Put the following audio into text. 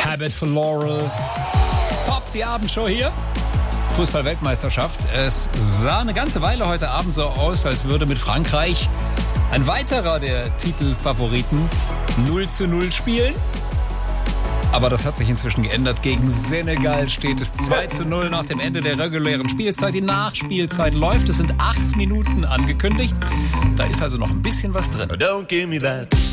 Habit for Laurel. Pop, die Abendshow hier. Fußball-Weltmeisterschaft. Es sah eine ganze Weile heute Abend so aus, als würde mit Frankreich ein weiterer der Titelfavoriten 0:0 spielen. Aber das hat sich inzwischen geändert. Gegen Senegal steht es 2:0 nach dem Ende der regulären Spielzeit. Die Nachspielzeit läuft. Es sind 8 Minuten angekündigt. Da ist also noch ein bisschen was drin. Don't give me that.